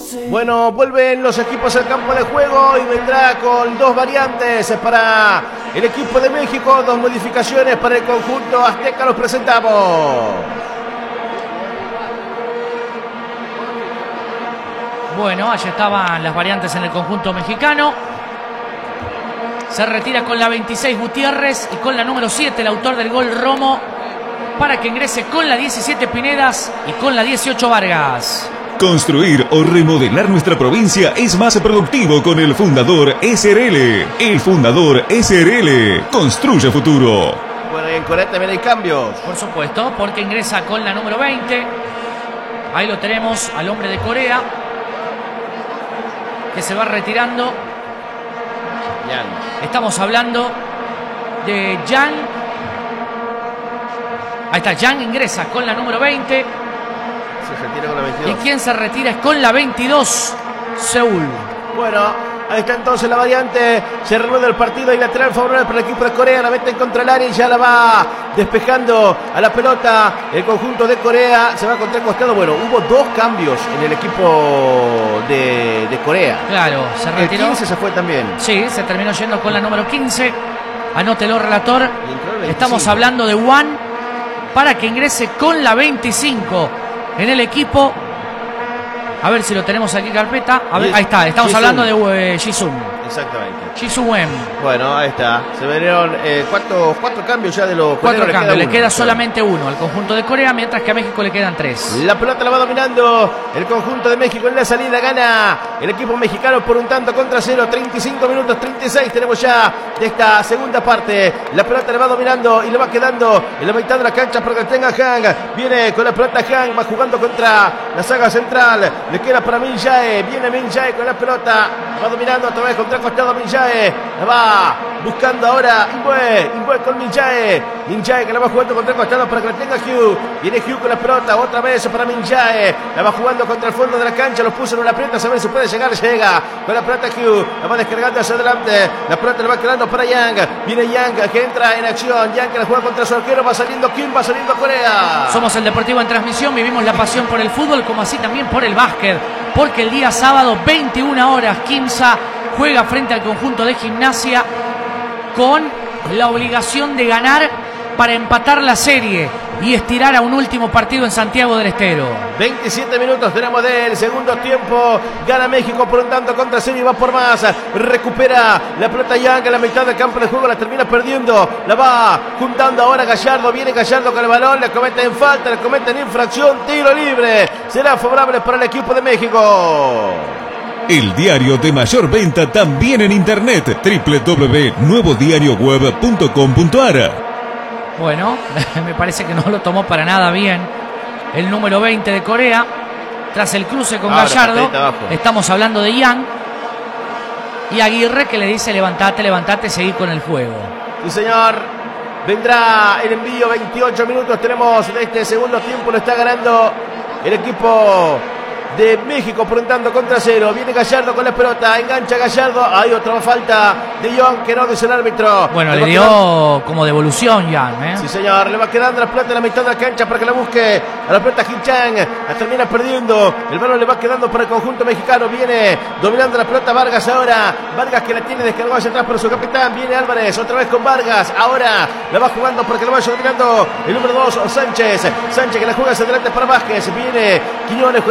Bueno, vuelven los equipos al campo de juego y vendrá con dos variantes para el equipo de México, dos modificaciones para el conjunto azteca. Los presentamos. Bueno, allá estaban las variantes en el conjunto mexicano. Se retira con la 26 Gutiérrez y con la número 7 el autor del gol Romo, para que ingrese con la 17 Pinedas y con la 18 Vargas. Construir o remodelar nuestra provincia es más productivo con el Fundador SRL. El Fundador SRL construye futuro. Bueno, y en Corea también hay cambios. Por supuesto, porque ingresa con la número 20. Ahí lo tenemos al hombre de Corea, que se va retirando. Yang. Estamos hablando de Yang. Ahí está, Yang ingresa con la número 20. Se retira con la 22. Y quien se retira es con la 22, Seúl. Bueno, ahí está entonces la variante. Se reanuda el partido y lateral favorable para el equipo de Corea. La mete en contra el área y ya la va despejando a la pelota el conjunto de Corea. Se va contra el costado. Bueno, hubo dos cambios en el equipo de Corea. Claro, se retiró. El 15 se fue también. Sí, se terminó yendo con la número 15. Anótelo, relator. Estamos hablando de Wan, para que ingrese con la 25 en el equipo. A ver si lo tenemos aquí, carpeta. A ver, ahí está, estamos hablando de Jisung. Exactamente. Jisung. Bueno, ahí está. Se venieron cuatro cambios ya de los Cuatro coreanos. cambios, le queda solamente uno al conjunto de Corea, mientras que a México le quedan 3. La pelota la va dominando el conjunto de México en la salida. Gana el equipo mexicano por un tanto contra 0. 35 minutos, 36 tenemos ya de esta segunda parte. La pelota le va dominando y le va quedando en la mitad de la cancha para que tenga Hang. Viene con la pelota Hang, va jugando contra la saga central. Le queda para Min Jae. Viene Min Jae con la pelota. Va dominando otra vez contra el costado Min Jae. La va buscando ahora Inbue con Min Jae. Min Jae que la va jugando contra el costado para que la tenga Hugh. Viene Hugh con la pelota otra vez para Min Jae. La va jugando contra el fondo de la cancha. Los puso en una aprieta. A ver si puede llegar. Llega con la pelota Hugh. La va descargando hacia adelante. La pelota le va quedando para Yang. Viene Yang que entra en acción. Yang que la juega contra su arquero. Va saliendo Kim. Va saliendo Corea. Somos el Deportivo en Transmisión. Vivimos la pasión por el fútbol, como así también por el básquet. Porque el día sábado, 21 horas, Quimsa juega frente al conjunto de Gimnasia con la obligación de ganar para empatar la serie y estirar a un último partido en Santiago del Estero. 27 minutos tenemos del segundo tiempo. Gana México por un tanto contra 0 y va por más. Recupera la pelota Yang en la mitad del campo de juego. La termina perdiendo. La va juntando ahora Gallardo. Viene Gallardo con el balón. Le cometen falta, le cometen infracción. Tiro libre. Será favorable para el equipo de México. El diario de mayor venta también en internet. www.nuevodiarioweb.com.ar. Bueno, me parece que no lo tomó para nada bien el número 20 de Corea. Tras el cruce con Gallardo, estamos hablando de Yang y Aguirre, que le dice levantate, seguir con el juego. Sí, señor. Vendrá el envío. 28 minutos tenemos de este segundo tiempo. Lo está ganando el equipo de México por un tanto contra 0. Viene Gallardo con la pelota, engancha Gallardo. Hay otra falta de Young que no dice el árbitro. Bueno, le dio como devolución Young, ¿eh? Sí, señor, le va quedando la pelota en la mitad de la cancha para que la busque a la pelota Hichang. La termina perdiendo. El balón le va quedando para el conjunto mexicano. Viene dominando la pelota Vargas ahora. Vargas que la tiene descargada hacia atrás por su capitán. Viene Álvarez otra vez con Vargas. Ahora la va jugando para que la vaya dominando el número 2, Sánchez. Sánchez que la juega hacia adelante para Vázquez. Viene Quiñones.